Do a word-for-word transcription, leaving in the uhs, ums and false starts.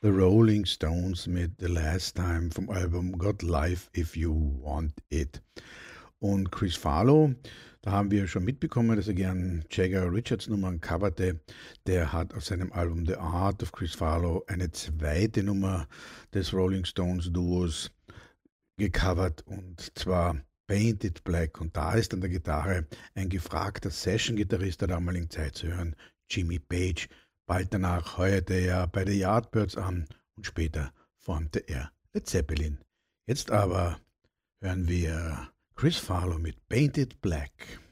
The Rolling Stones mit The Last Time vom Album Got Life If You Want It. Und Chris Farlow, da haben wir schon mitbekommen, dass er gern Jagger Richards Nummern coverte. Der hat auf seinem Album The Art of Chris Farlow eine zweite Nummer des Rolling Stones Duos gecovert, und zwar Painted Black. Und da ist an der Gitarre ein gefragter Session-Gitarrist der damaligen Zeit zu hören, Jimmy Page. Bald danach heuerte er bei The Yardbirds an und später formte er Led Zeppelin. Jetzt aber hören wir Chris Farlow mit Painted Black.